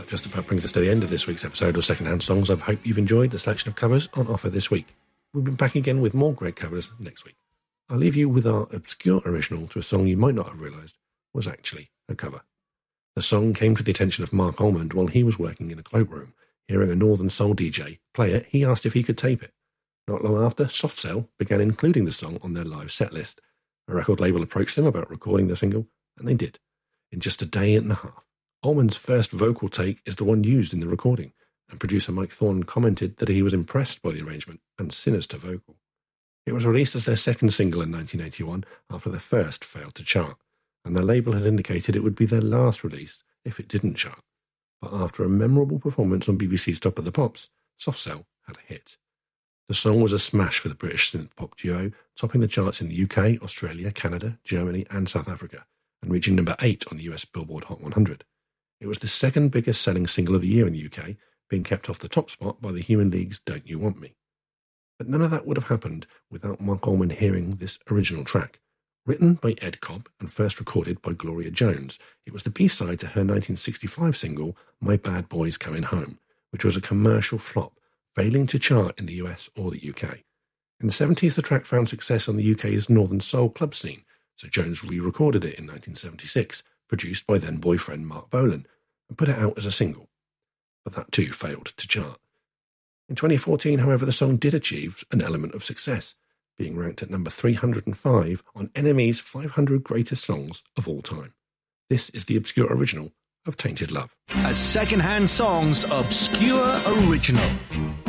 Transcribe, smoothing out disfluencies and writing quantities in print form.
that just about brings us to the end of this week's episode of Secondhand Songs. I hope you've enjoyed the selection of covers on offer this week. We'll be back again with more great covers next week. I'll leave you with our obscure original to a song you might not have realised was actually a cover. The song came to the attention of Mark Almond while he was working in a cloakroom. Hearing a Northern Soul DJ play it, he asked if he could tape it. Not long after, Soft Cell began including the song on their live set list. A record label approached them about recording the single, and they did, in just a day and a half. Almond's first vocal take is the one used in the recording, and producer Mike Thorne commented that he was impressed by the arrangement and sinister vocal. It was released as their second single in 1981 after their first failed to chart, and their label had indicated it would be their last release if it didn't chart. But after a memorable performance on BBC's Top of the Pops, Soft Cell had a hit. The song was a smash for the British synth-pop duo, topping the charts in the UK, Australia, Canada, Germany and South Africa, and reaching number 8 on the US Billboard Hot 100. It was the second biggest selling single of the year in the UK, being kept off the top spot by the Human League's Don't You Want Me. But none of that would have happened without Mark Almond hearing this original track. Written by Ed Cobb and first recorded by Gloria Jones, it was the B-side to her 1965 single, My Bad Boy's Coming Home, which was a commercial flop, failing to chart in the US or the UK. In the 70s, the track found success on the UK's Northern Soul club scene, so Jones re-recorded it in 1976, produced by then-boyfriend Mark Bolan, and put it out as a single. But that too failed to chart. In 2014, however, the song did achieve an element of success, being ranked at number 305 on NME's 500 Greatest Songs of All Time. This is the obscure original of Tainted Love. A Secondhand Songs obscure original.